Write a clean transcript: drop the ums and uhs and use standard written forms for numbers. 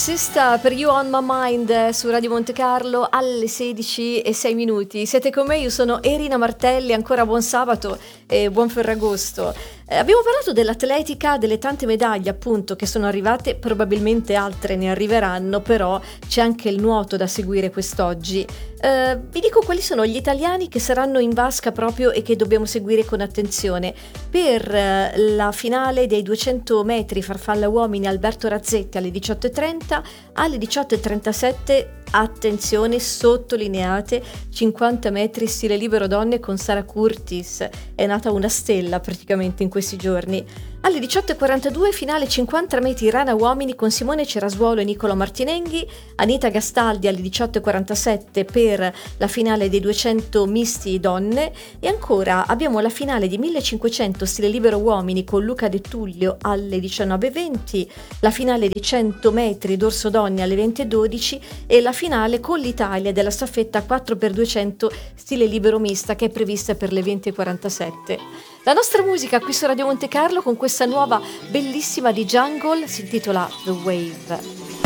Si sta per You on My Mind su Radio Monte Carlo alle 16:06. Siete con me, io sono Erina Martelli, ancora buon sabato e buon Ferragosto. Abbiamo parlato dell'atletica, delle tante medaglie appunto che sono arrivate, probabilmente altre ne arriveranno, però c'è anche il nuoto da seguire quest'oggi. Vi dico quali sono gli italiani che saranno in vasca proprio e che dobbiamo seguire con attenzione. Per la finale dei 200 metri farfalla uomini Alberto Razzetti alle 18:30, alle 18:37 attenzione, sottolineate, 50 metri stile libero donne con Sara Curtis, è nata una stella praticamente in questi giorni. Alle 18:42 finale 50 metri rana uomini con Simone Cerasuolo e Nicola Martinenghi, Anita Gastaldi alle 18:47 per la finale dei 200 misti donne e ancora abbiamo la finale di 1500 stile libero uomini con Luca De Tullio alle 19:20, la finale di 100 metri dorso donne alle 20:12 e la finale con l'Italia della staffetta 4x200 stile libero mista che è prevista per le 20:47. La nostra musica qui su Radio Monte Carlo con questa nuova bellissima di Jungle si intitola The Wave.